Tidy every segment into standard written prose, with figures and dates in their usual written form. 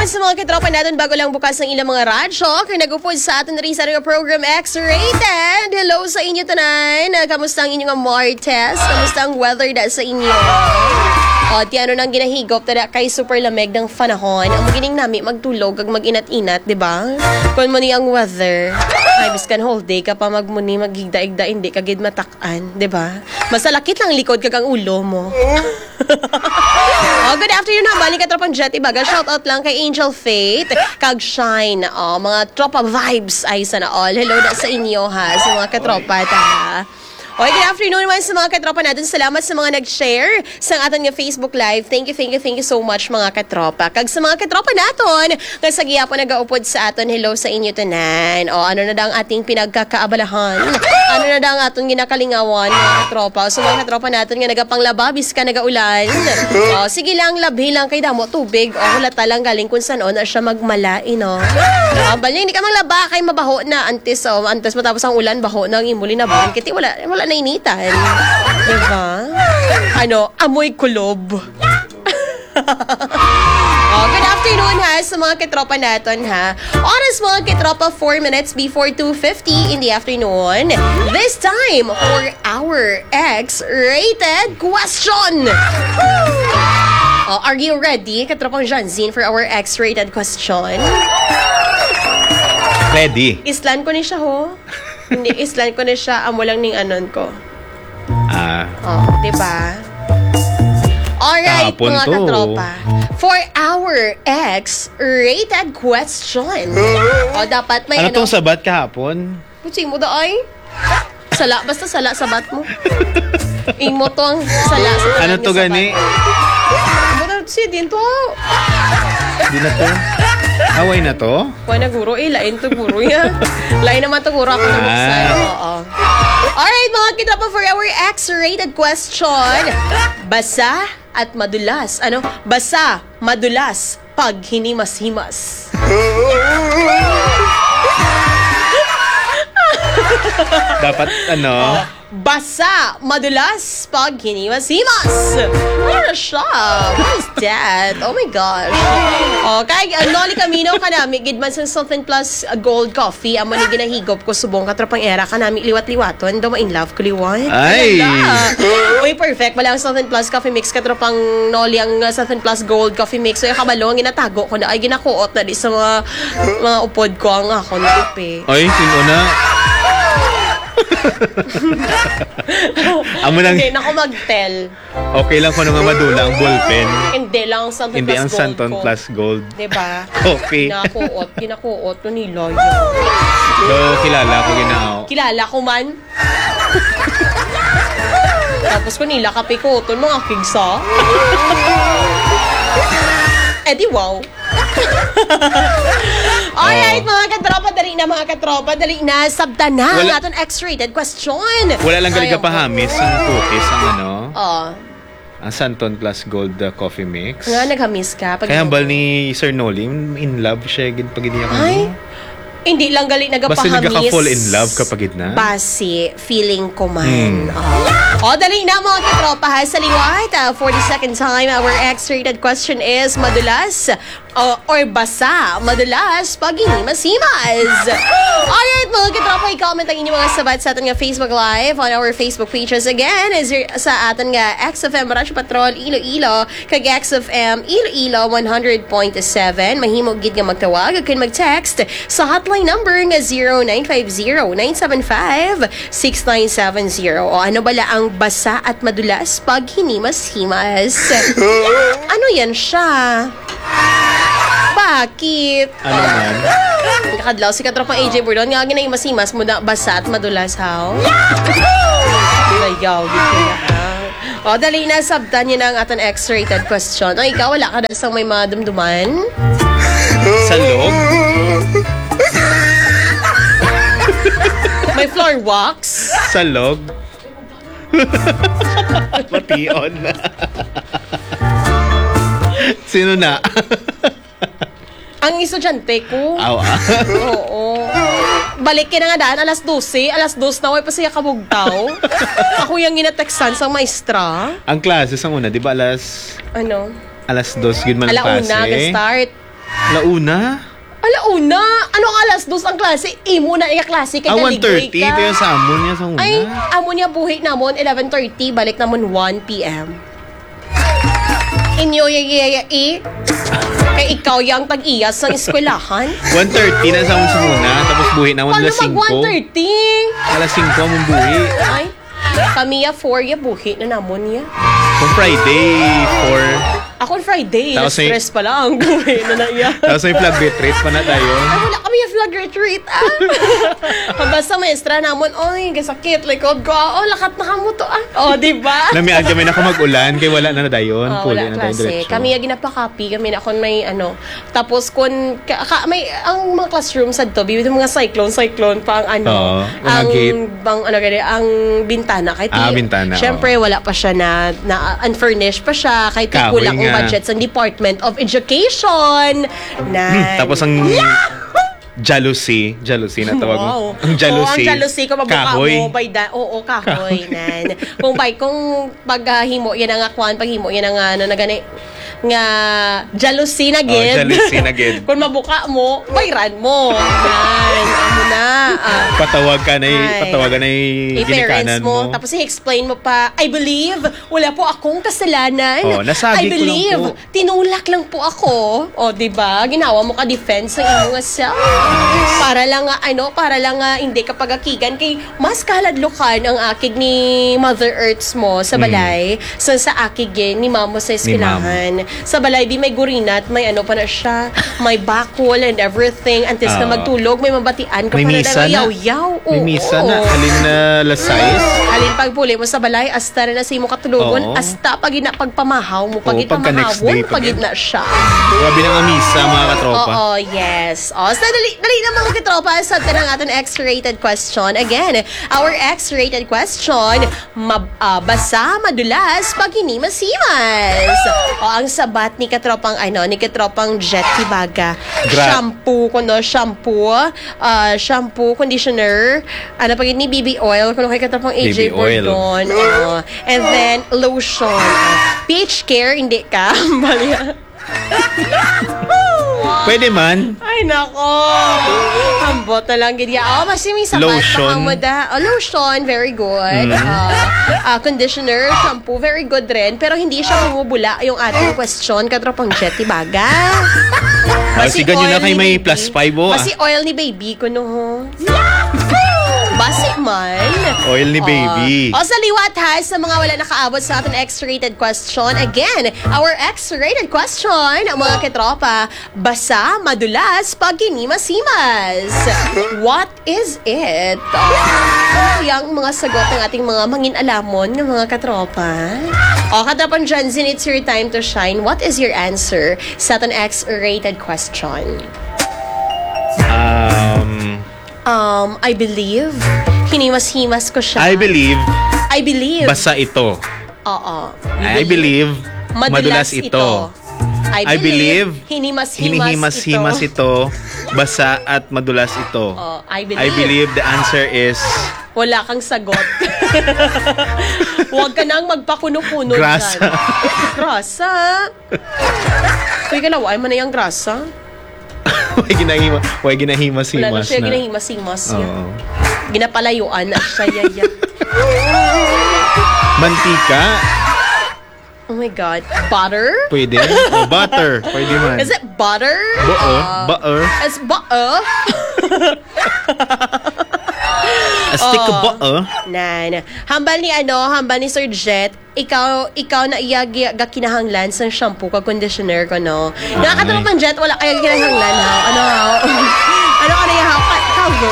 sa mga katropa natin bago lang bukas ng ilang mga radyo. Kaya nagupod sa atin na rin sa ating program X-Rated. Hello sa inyo tonight. Kamusta ang inyong Martes? Kamusta ang weather da sa inyo? O, di ano nang ginahigop tada kay super lamig ng panahon. Ang magining nami magtulog kag mag-inat-inat, di ba? Kung mo ni ang weather, ay biskan whole day ka pa magmuni maghigda-igda hindi kagid matakan, di ba? Masalakit lang likod kag ang ulo mo. Good afternoon ha, balik ka tropang Jetty Baga. Shoutout lang kay Angel Faith, kag Shine. Mga tropa vibes ay sana all. Hello na sa inyo ha, sa mga katropa ta. Okay, good afternoon naman sa mga katropa natin. Salamat sa mga nag-share sa ating Facebook Live. Thank you so much mga katropa. Kag sa mga katropa natin, sa giya po nag-aupod sa atin, hello sa inyo tanan. O, ano na daw ang ating pinagkakaabalahan? Ano na daw ang atong ginakalingawan mga katropa? So mga katropa natin nga nagapanglababis ka, nagaulan. O, sige lang, labhi lang kay damo tubig. O, hulata lang galing kung saan na siya magmalain, no? Bali, hindi ka manglaba kay mabaho na antes matapos ang ulan, baho na ang imuli na bangkit. Wala nainitan. Diba? Amoy kulob. Good afternoon ha sa mga katropa natin ha. Oras mga katropa, 4 minutes before 2:50 in the afternoon. This time for our X-Rated question. Are you ready, katropang Janzine, for our X-Rated question? Ready. Islan ko ni siya ho. Hindi, islan ko na siya. Amo lang ning anon ko. Diba? Alright, kahapon mga to. katropa. For our X-Rated question. Dapat may ano tong sabat kahapon? Putsi mo da ay. Sala, basta sala sabat mo. Imo to ang sala sa ano to gani? Si din to. Di na to. Away na to? Wala na guro lain to guro yan. Lain naman to guro ako na buksan. Oo. Alright mga katropa, for our X-Rated question. Basa at madulas. Basa, madulas, pag hinimas-himas. Dapat basa, madulas, pag hinimas-himas. Ano siya? What is that? Oh my gosh. Kaya Noli Camino ka namin, gidman sa something plus Gold Coffee, ang mani ginahigop ko subong katropang era ka namin liwat-liwaton, daw ma-in love ko liwat. Ay! Uy, perfect. Wala ang something plus coffee mix, katropang Noli ang something plus Gold Coffee mix. So yung kabalo, ang ginatago ko na, ay ginakuot na di sa mga upod ko ang ako na upi. Ay, sino na? Hindi na ako mag-tell. Okay lang ko nga madula ang ballpen. Hindi lang ang Santon Hindi plus ang Gold Santon ko. plus Gold. Diba? Okay. Ginakuot to nila yun. So, kilala ko ginao. Kilala ko man. Tapos ko nila kapikoton mga kigsa. Di wow. Alright, mga katropa, dali na, sabda na ang aton X-Rated question. Wala lang galing kapahamis ang cookies, ang Santon plus Gold coffee mix. Nga, naghamis ka. Kaya hambal ni Sir Noli, in love siya, pag hindi niya Ay, hindi lang galing nagapahamis. Basta nagka-fall in love kapag na. Basi, feeling ko man. Dali na mga katropa ha, sa liwat. For the second time, our X-Rated question is, madulas or basa, madulas, pag hinimas-himas. Alright mga katropa, i-comment ang inyong mga sabat sa ating Facebook Live on our Facebook pages. Again, is sa ating XFM Radyo Patrol Iloilo, kag XFM Iloilo 100.7. Mahimog gid nga magtawag, kung mag-text sa hotline number nga 0950-975-6970. Ano bala ang basa at madulas pag hinimas-himas? Ano yan siya? Bakit? Ano man? Nakadlaw si katropang AJ Burdon. Nga ginaimas-himas mo na basa at madulas, how? Layaw, dito na. Dali na, sabtan niyo na ang ating X-Rated question. Ikaw, wala ka na sa may madumduman? Sa loob? May floor wax? Sa loob? Pation na. Sino na? Ang estudyante ko. Oo. Balik ka na nga daan, alas 12 na, way pa siya kabugtaw. Ako yung ginatextan sa maestra. Ang klase sa una, di ba alas 2 yun man Alauna, klase? nag-start. Launa? Alauna! Anong alas 2 ang klase? Imo na iya klase kay galigway 1:30. ka. Ito yung sa amon niya sa una. Ay, amo niya buhi namon 11:30, balik namon 1 p.m. Inyo yaya kay ikaw yang tag-iyas sa eskwelahan. 1:30 na sa amon sa una, tapos buhi na amon Paano alas 5. mag 1:30? Alas 5 amon buhi. Ay, kami ya 4 ya buhi na namon ya. Kung Friday, 4. Ako Friday, Tapos may- stress pa lang. Buhi na na iya. Tapos may flag retreat pa na tayo. Ay, wala kami yung flag retreat. Basta maestra namon, oy, kasakit, likod ko. Oh, lakat na kamo to diba? Namiag kami na kung mag-ulan, kaya wala na dayon. Puli Wala na tayo klase. diretso. Kami yung ginapakapi, kami na kung may Tapos kung, may, ang mga classroom sa to, bibig mga cyclone pa ang Oo, mga ang, gate. ang bintana. Kahit Bintana, syempre, wala pa siya na unfurnished pa siya, kahit Kahoy kulang ang nga. budget sa Department of Education. Tapos ang jealousy na tawag. Wow. Ang jealousy. Ang jealousy ko mabuka kahoy. mo by kahoy nan. Kung paghimo yan ang akwan, paghimo yan ang nagani nga jealousy na gid. Jealousy na gid. Kung mabuka mo, bayran mo. Yan, amo na. Patawagan ay I-parents ginikanan mo. mo. Tapos i-explain mo pa, I believe, wala po akong kasalanan. I Nasagi ko lang believe, po. tinulak lang po ako. Diba? Ginawa mo ka defense sa iyong self. Para lang hindi ka pagakigan kay mas kaladlukan ang akig ni Mother Earths mo sa balay. Sa akig ni Mamo sa eskwelahan. Sa balay, di may gurinat, may pa na siya, may bakol and everything. Antes na magtulog, may mabatian ka May para misa na na. yaw-yaw. May misa na. Halin na lasais. Halin pagpuli mo sa balay, hasta na sa imo katulugon, Oo. hasta pagpamahaw mo, pagka next day, pagit na siya. Grabe na nga misa, mga katropa. Oo, yes. So, dali na mga katropa, sa ng ating X-rated question. Again, our X-rated question, basa, madulas, pag hindi masimas. Ang sabat ni katropang Jet Tibaga. Shampoo, conditioner, pag ni BB oil, kung kay katropang AJ BB oil. Bordon. And then, lotion. PH Care, hindi ka. Pwede man. Ay, nako. Ambot na lang ganyan. Masiming sabat. Lotion. Lotion, very good. Conditioner, shampoo, very good rin. Pero hindi siya bumubula yung ating question. Katropang Jet Tibaga. Sige nyo na kayo may plus 5 Basi oil ni baby ko, no? Basi man. Oil ni baby. Sa liwat ha, sa mga wala nakaabot sa ating X-rated question. Again, our X-rated question, mga katropa, basa, madulas, pag hindi masimas. What is it? Yung mga sagot ng ating mga mangin-alamon ng mga katropa. Katropan Janzin, it's your time to shine. What is your answer sa ating X-rated question? I believe, hinimas-himas ko siya. I believe, basa basa ito. Oo. I believe, madulas ito. I believe, hinihimas-himas ito, basa at madulas ito. I I believe the answer is wala kang sagot. Huwag ka nang magpakuno-kuno grasa. dyan. Grasa? Uy, kalawa, ay man na yung grasa? Huwag ginahimas-himas Wala na siya, na. ginahimas-himas niya. Oo. Ginapalayuan na siya, yaya. Mantika, Oh my God. Butter? pwede. Butter, pwede man. Is it butter? Butter. It's butter? A stick of butter. Nan. Hambal ni Sir Jet, ikaw na iya kinahanglan sa shampoo ka conditioner ko, no? Nakakatrapan Jet, wala kaya kinahanglan, ha? Ano ka na yung kago?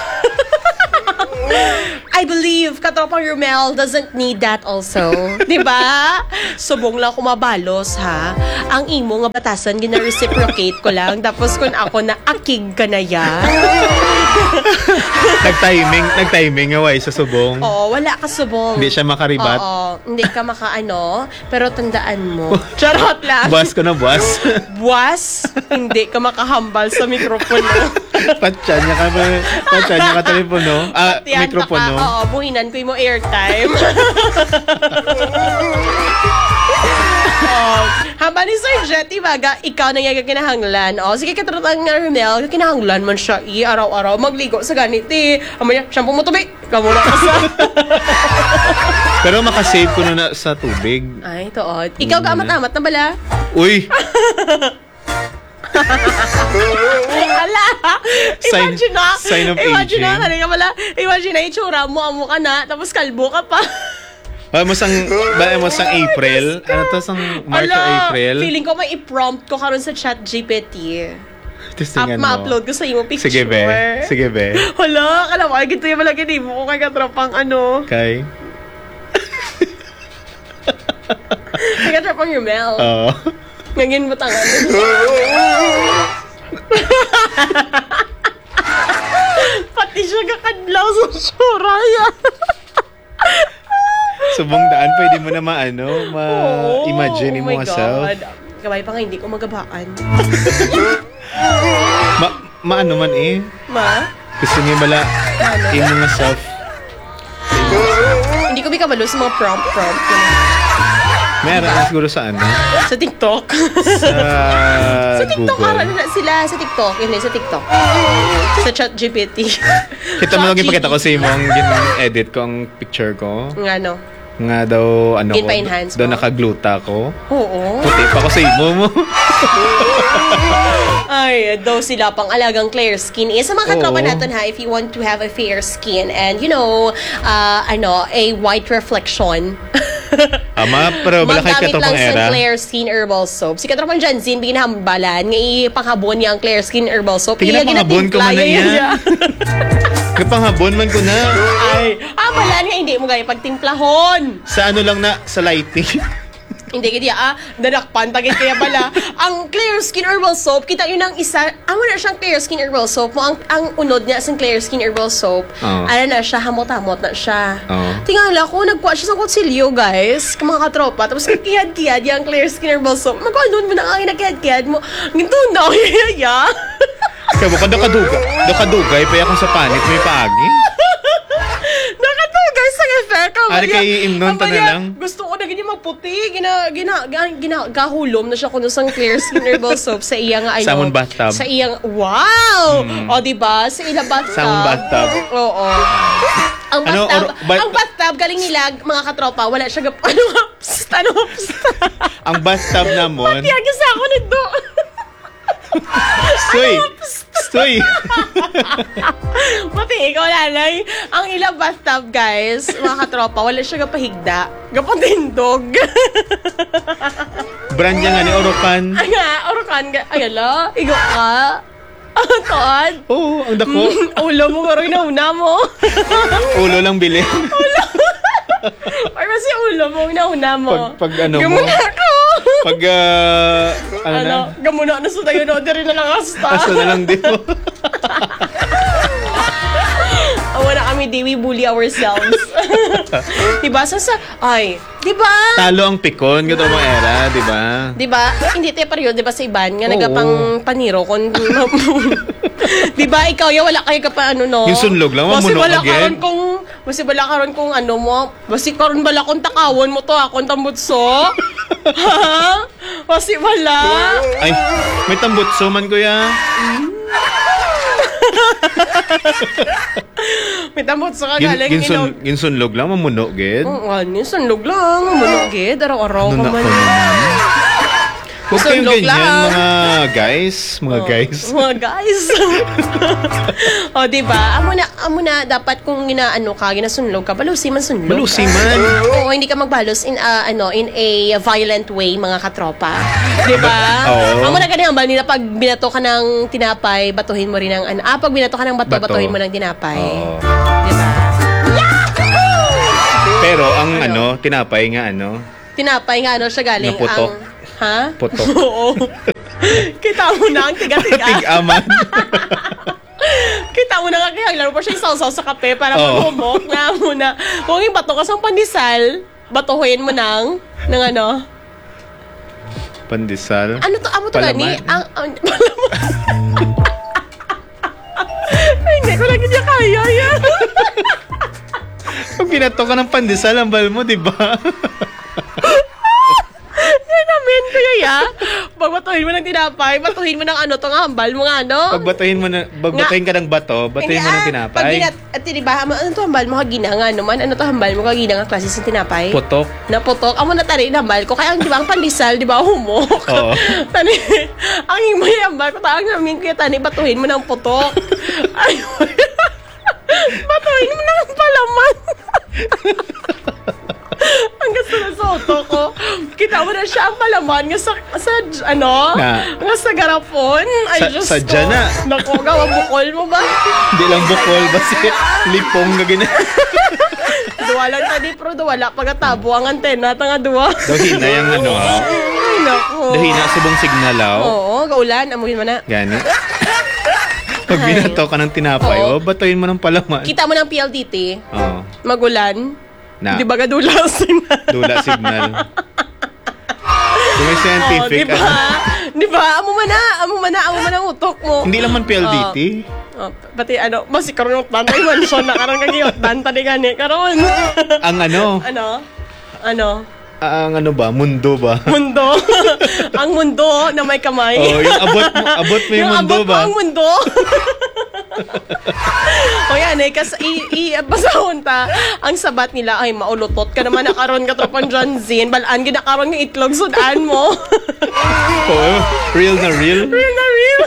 I believe katropang Romel doesn't need that also. Diba? Subong lang kumabalos, ha? Ang imo nga batasan, gina-reciprocate ko lang. Tapos kung ako na akig ka na yan. Nag-timing away sa subong. Oo, wala ka subong. Hindi siya makaribat. Oo, hindi ka pero tandaan mo. Charot lang. Buwas ko na buwas. Buwas, hindi ka makahambal sa mikropono. Patsa niya ka telepono. Yan, Mikropono. buhinan ko yung mo airtime. Haba ni Sir Jetty, baga, ikaw na yung kinahanglan. Sige, katrotang nga, Romel, kinahanglan man siya, araw-araw, magligo sa ganiti. Amaya, shampoo mo tubi. Ikaw muna ka sa... Pero makasave ko na sa tubig. Ay, tood. Ikaw ka amat-amat na bala? Uy! Ala! Imagine na! Sign of Imagine na, aging. kanina pala. Imagine na, itsura mo, amo ka na, tapos kalbo ka pa. Mo sang April. Ano to sang March or April? Feeling ko may i-prompt ko karon sa chat GPT. Testingan mo. Ma-upload ko sa imo picture. Sige be. Sige be. Hala, kala mo, ay gito yung malaki din mo ko kay katropang ano. Kay? Kay katropang Romel. Oo. Ngangin mo tangan. Pati siya kakadlaw sa suraya. Subong daan, pwede mo na ma-imagine mo yourself. Gabay pa nga, hindi ko magabaan. Maano man eh. Ma? Gusto niya bala, imo nga self. Hindi ko kabalo sa mga prompt. Meron na siguro sa ano? Sa TikTok. Sa TikTok, Google. araw na sila sa TikTok. Hindi, sa TikTok. Sa chat GPT. Kita mo lang ipakita ko sa imong edit ko ang picture ko. Nga no? Nga daw, ano ko, Pa-enhance daw mo? nakagluta ko. Oo. Puti pa ko sa imo mo. Ay, daw sila pang alagang clear skin. Sa mga katropa Oo. natin ha, if you want to have a fair skin and you know, a white reflection. Ama, pero bala kay Magdamit lang katropang era. sa Clear Skin Herbal Soap. Si katropang Janzin, biginahambalan, nga ipanghabon niya ang Clear Skin Herbal Soap. Tingnan panghabon ko man na iya. Kapanghabon man ko na. Ay, balan nga, hindi mo gaya pagtimplahon. Sa ano lang na, sa lighting. Hindi kaya, dadakpan, tagit kaya bala. Ang Clear Skin Herbal Soap, kita yun ang isa, amo na siyang Clear Skin Herbal Soap mo. Ang unod niya sa Clear Skin Herbal Soap, ano na siya, hamot-hamot na siya. Tingala ko, nagkuha siya sa kutsilyo, guys, mga katropa. Tapos kikiyad-kiyad yung Clear Skin Herbal Soap. Magkuha doon mo na ang kinakiyad-kiyad mo. Ginto na, yaya. Kaya mo ka dokadugay, pa akong sa panit, may paagi. Nakatugay sa effect. Ari kay imnon ta na lang. Gusto ko na ganyan magputi. Gahulom na siya kuno sang Clear Skin Herbal Soap sa iyang ano. Samon bathtub. Sa iyang, wow! O, diba? Sa iyang bathtub. Samon bathtub. Oo. Ang Ano, bathtub, ang bathtub, galing nila, mga katropa, wala siya, Ang bathtub namon. Patiyagin sa ako nito. Stoy. Pati ikaw nanay, ang ilang bathtub guys, mga katropa, wala siya gapahigda. Gapatindog. Brand niya nga ni Orocan. Ay nga, Orocan, ayala, igo ka. Toon. Oo, ang dako. Ulo mo, karoy na una mo. Ulo lang bili. Or kasi ulo mo, una mo. Pag ano mo. Gamuna ako. Pag, ano na? Gamuna na sa tayo, no? Dari na lang hasta. Asa na lang din mo. Wala kami, di we bully ourselves. Diba? Diba? Talo ang pikon, gato mo era, di ba? Diba? Hindi tayo pareho, diba sa iban? Nga Oo. nagapang paniro kon. Diba? Ikaw, wala kayo ka pa ano, no? Yung sunlog lang, mamunok again. Basi bala karon kung ano mo, basi karon bala kung takawon mo to, akong tambutso. Ha? Basi bala. Ay, may tambutso man kuya. May tambutso ka galing. Ginsunlog lang, mamunok, ged. Oo, ano, sunlog lang. Manugid, araw-araw Ano ka na man. ko naman? Huwag kayong Sunlog ganyan, lang. mga guys. Mga guys. Mga guys. O, diba? Amo na, dapat kung ginaano ka, ginasunlog ka, balusi man sunlog. Balusi man. Oo, hindi ka magbalos in a violent way, mga katropa. Diba? Oo. Amo na ganyan ba nila pag binato ka ng tinapay, batuhin mo rin ng pag binato ka ng bato, Bato. batuhin mo ng tinapay. Oo. Diba? Pero ang tinapay nga Tinapay nga siya galing Naputok. Ha? Putok. Oo. Kita mo na ang tiga-tiga. Tig-aman. Kita mo na nga kaya laro pa siya isaw-saw sa kape para Oo. maghumok na muna. Kung yung bato ka sa pandesal, batuhin mo ng ano? Pandesal. Ano to? Amo to gani? Palaman. Ay, hindi ko lagi niya kaya yan. Pag binato ka ng pandesal, ang bal mo, di ba? Yan ha? Pagbatuhin mo ng tinapay, batuhin mo ng ano, to nga, hambal mo nga, ano? Pagbatuhin ka ng bato, batuhin mo ng tinapay. At diba, ano to hambal mo kagina nga, no man? Ano to hambal mo kagina nga klases ng tinapay? Putok. Na putok. Amo na tari hambal ko. Kaya, di ba, ang pandesal, di ba, humok? Oo. Tani, ang imo hambal ko, taang namin kaya tani, batuhin mo ng putok. Ayun. Batuhin mo ng palaman. Ang gusto na soto ko. Kita mo na siya ang palaman nga sa nga sa garapon. Ay, Sadya na. Naku, gawa bukol mo ba? Hindi lang bukol, basi lipong na ganyan. Duwa lang tadi, pero wala pagkatabo ang antena, tanga duwa. Dahina yung ano, Ay, naku. dahina subong signal, Oo, gaulan, amuhin mo na. Gani. Pag binato ka ng tinapay, batuhin mo ng palaman. Kita mo ng PLDT, Oo. magulan. Na. Di ba gadula signal? Dula signal. Kung may scientific. Di ba? Di ba? Amo man ang utok mo. Hindi lang man PLDT. Pati basi karon ng tantay mansyon na karon kagiyot tantay gani karon. Ang ano? Ano? Ang ano ba? Mundo ba? Mundo. Ang mundo na may kamay. Oh, yung abot mo yung mundo abot ba? Ang mundo. O yan kasi basahon ta ang sabat nila ay maulutot ka naman na karon ka tropang John Zin balaan gid karon ng itlog sudan mo. Oh, real na real. Real na real.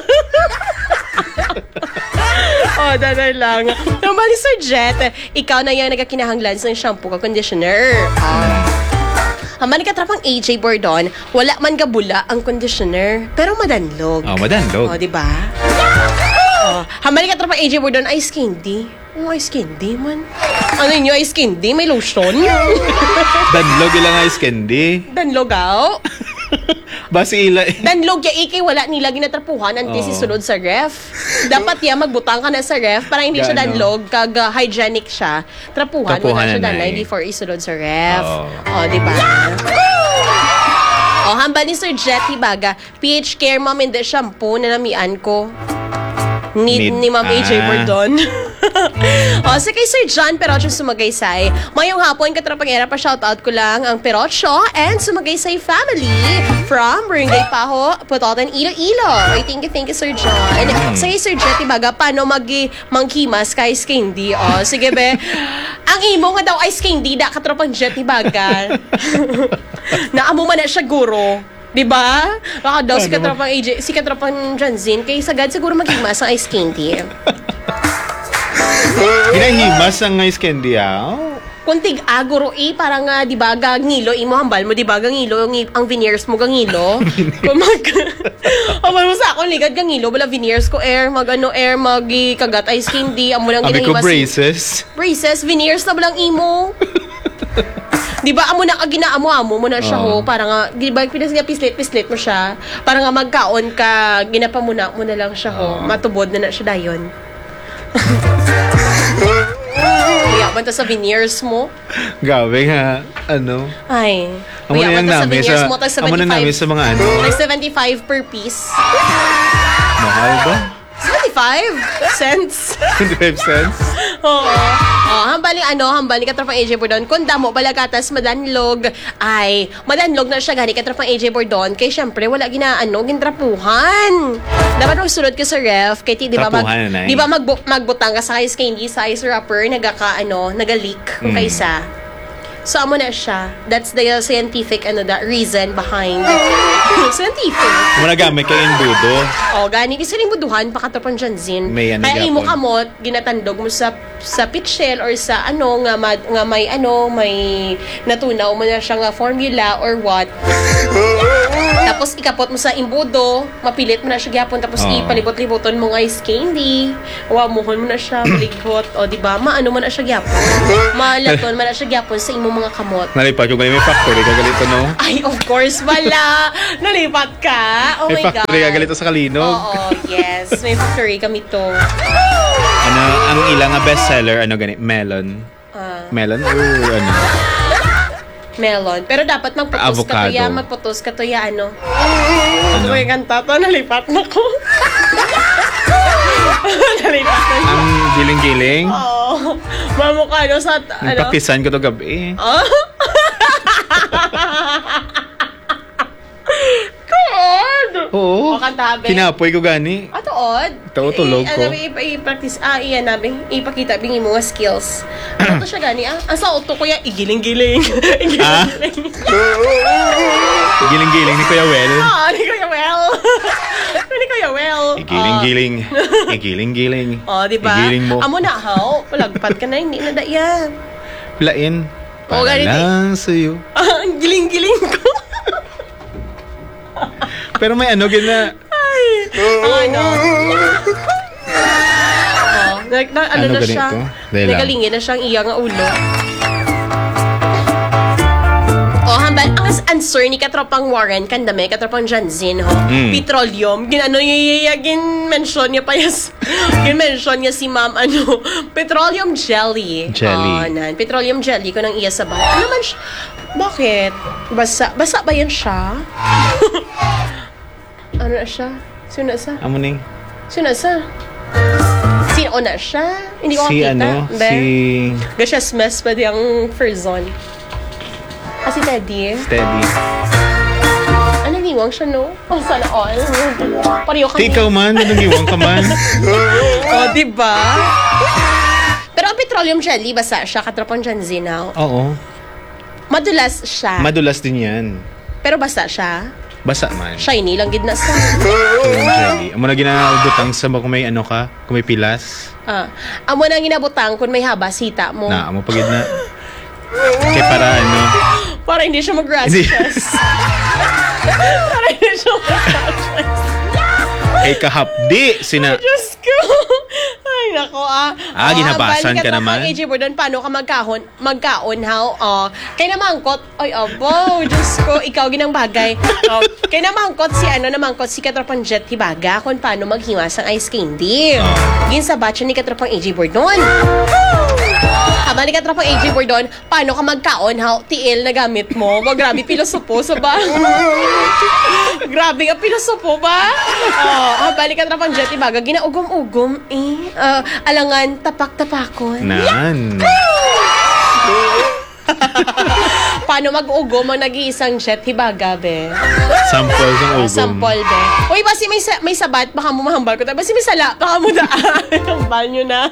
Danay lang. Normally, Sir Jet, ikaw na yan nagkakinahanglan sa shampoo ka conditioner. Haman ka trapang AJ Bordon, wala man gabula ang conditioner, pero madanlog. Oh, madanlog. O, diba? Haman ka trapang AJ Bordon, ice candy. Ice candy man. Ano yun, ice candy? May lotion? Danlog ilang ice candy. Danlogaw? Basi ila. Danlog ya ikay wala nila ginatrapuhan antes isunod sa ref. Dapat ya magbutang ka na sa ref para hindi siya danlog kag hygienic siya. Trapuhan mo na siya danay before isunod sa ref. Di ba? Hambal ni Sir Jetty baga, PH Care Mom and the shampoo na namian ko. Need ni Ma'am AJ Bordon. So kay Sir John Perocho Sumagaysay, mayong hapon katrapang era pa shoutout ko lang ang Perocho and Sumagaysay family from Barangay Paho, Putotan, Iloilo. Ay, thank you Sir John. So kay Sir Jetty baga, paano manghimas kay ice candy? Sige be. Ang imo nga daw ice candy da katrapang Jetty baga. Naamo man na siya guro. Diba? Baka daw si katropang John Zin, kay sagad siguro maghimas ang ice candy. Ginahimas ang ice candy, Kuntig aguro parang nga, di ba, gangilo, imo hambal mo, di ba, gangilo, ang veneers mo, gangilo. Hambal mo sa akong ligad, gangilo, wala veneers ko, magkagat ice candy, amo lang ginahimas. Abi ko braces. Braces, veneers na walang imo. Di ba, amo na ginaamo-amo mo na siya para nga, di ba, pislit mo siya, para nga magkaon ka, ginapamuna mo na lang siya matubod na siya dayon. Kaya man sa veneers mo. Gabi nga, Ay. Amo na lang namin sa mga Like 75 per piece. Mahal ba? 75 cents. 25 cents? Oo. Hambali katrapang AJ Bordon. Kung damo balagatas madanlog, madanlog na siya gani katrapang AJ Bordon. Kay syempre wala gintrapuhan. Dapat magsunod ka sa ref kay di ba magbutang ka sa ice candy sa ice wrapper naga-leak kung kaysa. So, amo na siya. That's the scientific reason behind scientific. Muna gamit kay imbudo. Gani. Kasi rin buduhan, pakatapang John Zin. Kaya imo kamot, ginatandog mo sa pitchel or sa may natunaw mo na siya nga formula or what. Tapos ikapot mo sa imbudo, mapilit mo na siya gyapon, tapos ipalibot-liboton mo nga ice candy. Muhon mo na siya, maligot. Diba? Maano mo na siya gyapon. Malaton mo na siya gyapon sa imong mga kamot. Nalipat yung may factory, kagalito, no? Ay, of course, wala. Nalipat ka? Oh my God. May factory, kagalito sa Kalinog. Oo, yes. May factory kami to. Ang ilang bestseller, melon? Melon or melon. Pero dapat magputos ka to ya, Ano yung kanta to? Nalipat na ko. Nalipat na ko. Ang giling-giling? Oo. Mamukha, sa, Nagpakisan ko to gabi. Oo. O, kantabi. Kinapoy ko gani. Tuod. Tulog ko. I-practice. Iyan namin. Ipakita bing mga skills. Ano to siya gani? Asa auto ko yan? Igiling-giling. Igiling-giling. Giling-giling ni Kuya Well. Ni Kuya Well. Ni Kuya Well. Igiling-giling. Igiling-giling. Diba? Igiling mo. Amo na, haw. Palagpat ka na, hindi na yan. Plain. Para ganito. lang sa'yo. Ang giling-giling ko. Pero may ano, gina. Ano? Ano na ganito? siya? Dahil lang. Nagalingin na siyang iya nga ulo. Hambal, ang answer ni Katropang Warren, kandame, Katropang Janzin, petroleum. Gin-mention niya pa yes. Gin-mention niya si ma'am, petroleum jelly. Petroleum jelly ko nang iya sa bahay. Ano man siya? Bakit? Basa ba yan siya? Ano na siya? Sino na siya? Amuning. Sino na siya? Sino na siya? Hindi ko makita. Gasyas mess pa diyang Ferzon. Si Teddy. Steady. Ano, niwang siya, no? Sana all. Pareho kami. Ikaw man, nangiwang ka man. Diba? Pero ang petroleum jelly, basa siya, Katropang Janzinaw. Oo. Madulas siya. Madulas din yan. Pero basa siya. Basa man. Shiny lang gid na sa. Jelly. Amo na ginabutang sa kung may ano ka, kung may pilas. Amo na ginabutang kung may haba sita mo. Amo pagid na. Kaya para ano. Para hindi siya mag-rashes. Para hindi siya mag-rashes. Ay kahapdi sina. Diyos ko. Ay, nako ginabasan ka naman. AJ Bordon, paano ka magkaon, how? Kay namangkot, ay, Diyos ko, ikaw ginang bagay. Kay namangkot si Katropang Jet Hibaga kung paano maghimas ang ice candy. Gin sa batch ni Katropang AJ Bordon. Habang ni Katropang AJ Bordon, paano ka magkaon, how? TL na gamit mo. Grabe, pilosopo sa ba? Grabe nga, pilosopo ba? Habang ni Katropang Jet Hibaga, ginaugom-ugom, alangan, tapak-tapakon. Nan. Paano mag-ugom ang nag-iisang jet hibaga, be? Sample ng ugom. Sample, be. Uy, basi may sabat, baka mo mahambal ko. Basi may sala, baka mo daan. Hambal nyo na.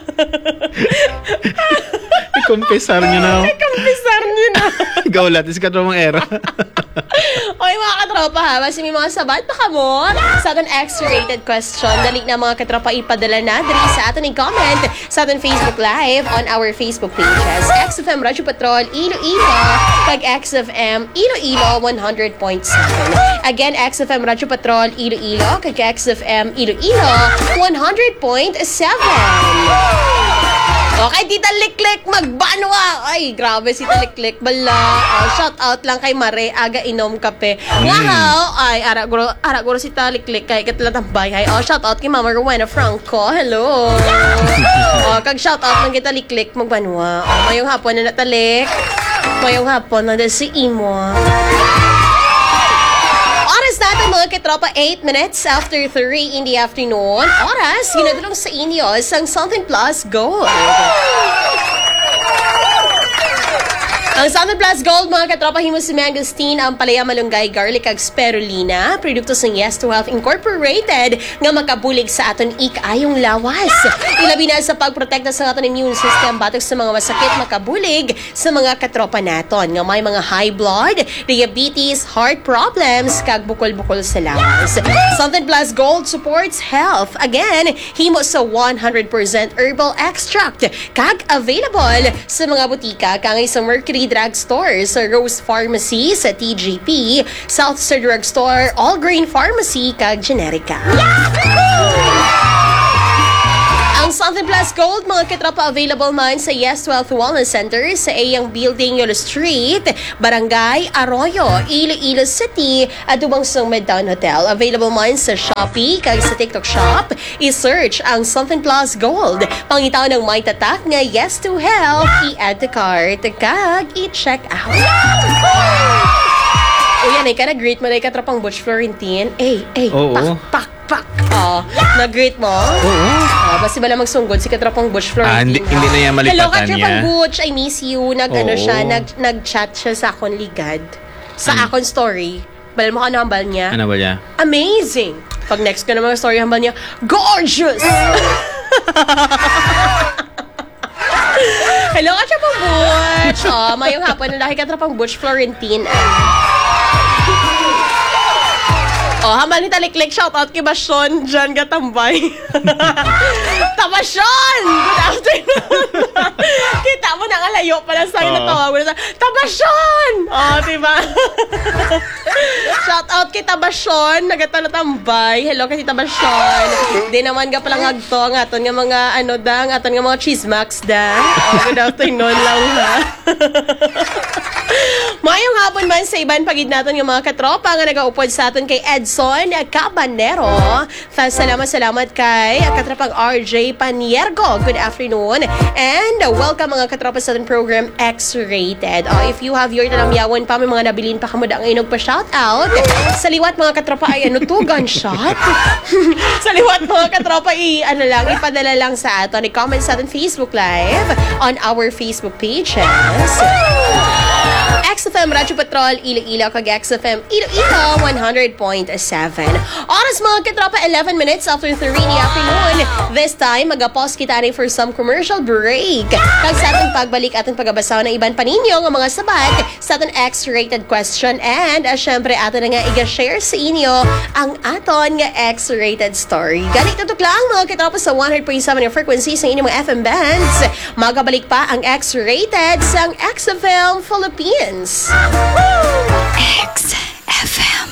Ikumpesar nyo na. Ikumpesar nyo na. Gaulat, is Katropang era. Okay, mga katropa ha, basi may mga sabat, baka mo sa ating X-rated question. Dali na mga katropa ipadala na dali sa atin i-comment sa ating Facebook Live on our Facebook pages. XFM Radyo Patrol, Iloilo, kag XFM Iloilo 100.7. Again, XFM Radyo Patrol, Iloilo, kag XFM Iloilo 100.7. Okay, Tita Liklik, magbanwa! Ay, grabe si Tita Liklik. Bala, shout out lang kay Mare, aga inom kape. Wow! Ay, araguro si Tita Liklik kay katlatambay. Ay, shout out kay Mama Rowena Franco. Hello! Kag shout out ng Tita Liklik, magbanwa. Mayong hapon na natalik. Mayong hapon na si Imo. Oras natin mga katropa, 8 minutes after 3 in the afternoon. Oras, ginadulong sa inyo isang Something Plus Gold. Ang Something Plus Gold, mga katropa, himos si Mangosteen, ang palaya malunggay, garlic, ag spirulina, produkto sa Yes to Health Incorporated, nga makabulig sa aton ikayong lawas. Ilabi na sa pagprotekta sa aton immune system, batok sa mga masakit, makabulig sa mga katropa naton, nga may mga high blood, diabetes, heart problems, kag bukol-bukol sa lawas. Something Plus Gold supports health. Again, himos sa 100% herbal extract, kag available sa mga butika, kangay sa Mercury Drugstore, sa Rose Pharmacy, sa TGP, South Star Drugstore, All Grain Pharmacy, kag Generica. Ang Something Plus Gold, mga katropa, available man sa Yes 12 Wellness Center sa Ayang Building, Yolo Street, Barangay Arroyo, Iloilo City, at ubang sa Midtown Hotel. Available man sa Shopee, kag sa TikTok Shop. I-search ang Something Plus Gold. Pangitaw ng may tatak nga Yes to Health, i-add to cart, kag i-check out. O yan, ay ka nag-greet mo na katropang Butch Florentine. Pak. Nag-greet mo? Oo. Basta ba lang magsunggod si katropang Butch Florentine? Hindi na yan malipatan Hello, niya. katropang Butch, I miss you. Nag-chat siya sa akong ligad. Sa akong story. Balal mo ka na hambal niya? Ano ba niya? Amazing! Pag next ko na mga story hambal niya, gorgeous! Hello, katrapang Butch! Mayong hapon, lalaki katrapang Butch Florentine. Hambal ni Taliklik, shoutout kay Basyon, dyan katambay. Tabasyon! Good afternoon! Kita mo na layo pala sa'yo na tawag mo na Tabasyon! Diba? Shoutout kay Tabasyon, nagatanatambay. Hello kay Tabasyon. Di naman ka palang agto, ang aton nga mga, ang aton nga mga chismax da. Good afternoon lang ha. Mayong hapon man sa iban pagid natin yung mga katropa nga nagaupod sa aton kay Edson Cabanero. Salamat kay katropang RJ Paniergo. Good afternoon. And welcome mga katropa sa aton program X-Rated. If you have your talamyawan pa, may mga nabilin pa kamo da ang inog pa shoutout. Sa liwat mga katropa ay gunshot? Sa liwat mga katropa ipadala lang sa aton. I-comment sa aton Facebook Live on our Facebook pages. XFM Radyo Patrol, Iloilo, kag XFM Iloilo 100.7. Oras mga katropa, 11 minutes after 3 in the afternoon. This time, mag-pause kita rin for some commercial break. Kag sa ating pagbalik ating pagbabasaw ng iban paninyo ng mga sabat sa ating X-rated question and syempre atin na nga i-share sa inyo ang aton nga X-rated story. Ganito tuk lang mga katropa sa 100.7 yung frequency sa inyong mga FM bands. Magabalik pa ang X-rated sa XFM Philippines. XFM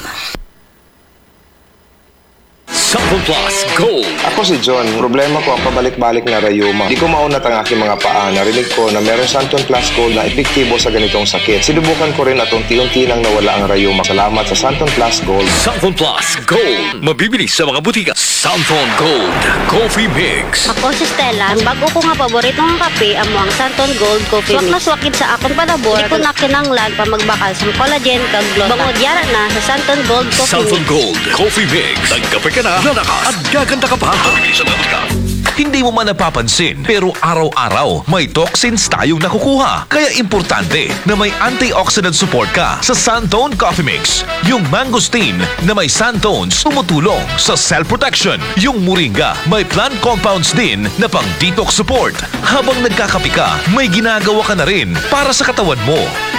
Sample Plus Gold. Ako si John. Problema ko ang pabalik-balik na rayuma. Di ko maunat ang aking mga paa. Narinig ko na meron Santon Plus Gold na epektibo sa ganitong sakit. Sinubukan ko rin at unti-unti nang nawala ang rayuma. Salamat sa Santon Plus Gold. Santon Plus Gold. Mabibili sa mga butika. Santon Gold Coffee Mix. Ako si Stella. Ang bago ko nga paborito ng kape, amo ang Santon Gold Coffee Mix. Swak sa akong palabor. Di ko na kinanglan pa magbakal sa collagen kag glota. Bangod yara na sa Santon Gold Coffee Santon Mix. Gold Coffee Mix. Nagkape ka na, lalakas at gaganda ka pa. Mabibili sa mga butika. Hindi mo man napapansin, pero araw-araw may toxins tayong nakukuha. Kaya importante na may antioxidant support ka sa Santone Coffee Mix. Yung mangosteen na may santones tumutulong sa cell protection. Yung moringa may plant compounds din na pang detox support. Habang nagkakape ka, may ginagawa ka na rin para sa katawan mo.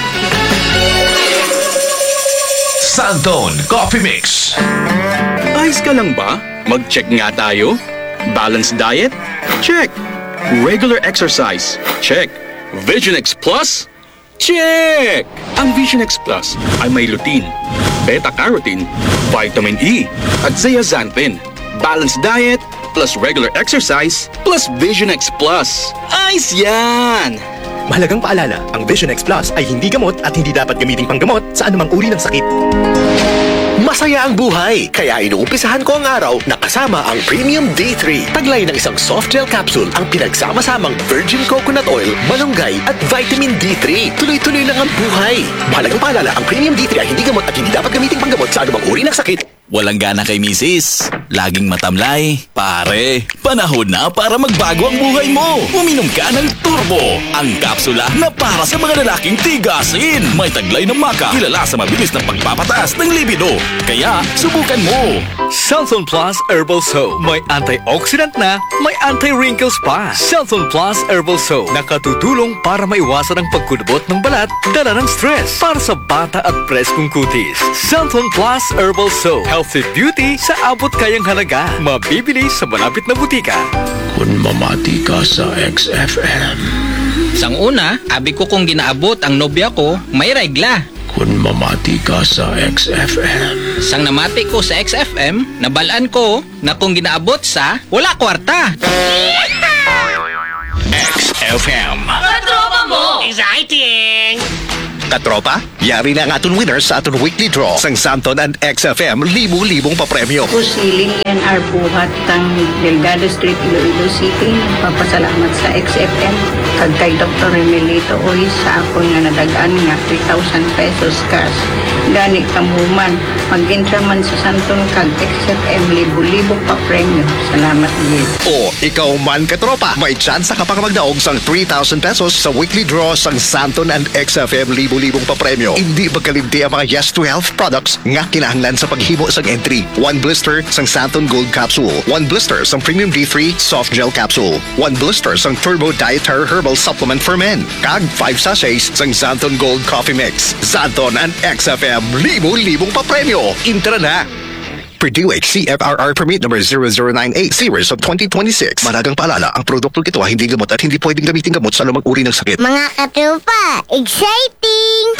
Santone Coffee Mix. Ayos ka lang ba? Mag-check nga tayo. Balanced diet? Check. Regular exercise? Check. Vision X Plus? Check! Ang Vision X Plus ay may lutein, beta-carotene, vitamin E, at zeaxanthin. Balanced diet plus regular exercise plus Vision X Plus. Ayos yan! Mahalagang paalala, ang Vision X Plus ay hindi gamot at hindi dapat gamiting panggamot sa anumang uri ng sakit. Masaya ang buhay, kaya inuumpisahan ko ang araw na kasama ang Premium D3. Taglay ng isang soft gel capsule ang pinagsama-samang virgin coconut oil, malunggay at vitamin D3. Tuloy-tuloy lang ang buhay. Mahalagang paalala, ang Premium D3 ay hindi gamot at hindi dapat gamiting panggamot sa anumang uri ng sakit. Walang gana kay misis, laging matamlay. Pare, panahon na para magbago ang buhay mo. Uminom ka ng Turbo, ang kapsula na para sa mga lalaking tigasin. May taglay ng maka, kilala sa mabilis na pagpapataas ng libido. Kaya, subukan mo. Santon Plus Herbal Soap. May antioxidant na, may anti-wrinkles pa. Santon Plus Herbal Soap. Nakatutulong para maiwasan ang pagkudubot ng balat, dala ng stress. Para sa bata at preskong kutis. Santon Plus Herbal Soap. Healthy beauty sa abot kayang halaga. Mabibili sa malapit na butika. Kung mamati ka sa XFM. Sang una, abi ko kung ginaabot ang nobya ko, may regla. Kung mamati ka sa XFM. Sang namati ko sa XFM, nabalaan ko na kung ginaabot sa wala kwarta. XFM. Katropa mo! Exciting! Katropa, yari na ang aton winners sa aton weekly draw sang Santon and XFM, libu-libong papremyo. Pusiling yan our buhat ng Delgado Street, Iloilo City. Papasalamat sa XFM kag kay Dr. Remelito Oy sa ako nga nadagaan nga 3,000 pesos cash. Gani kamuman, mag-intra man sa Santon kag XFM, libu-libong papremyo. Salamat din. O, ikaw man katropa, may tsansa ka pang magdaog sang 3,000 pesos sa weekly draw sang Santon and XFM, libu libo-libong papremyo. Hindi magkalimti ang mga Yes to Health products nga kinahanglan sa paghimo sa entry. 1 blister sang Santon Gold Capsule. 1 blister sang Premium D3 Soft Gel Capsule. 1 blister sang Turbo Dietary Herbal Supplement for Men. Kag 5 sachets sang Santon Gold Coffee Mix. Santon and XFM, libo-libong papremyo. Intra na! Purdue CFRR Permit number 0098 series of 2026. Managang paalala, ang produktong ito ay hindi gamot at hindi pwedeng gamitin gamot sa anumang uri ng sakit. Mga katropa, exciting!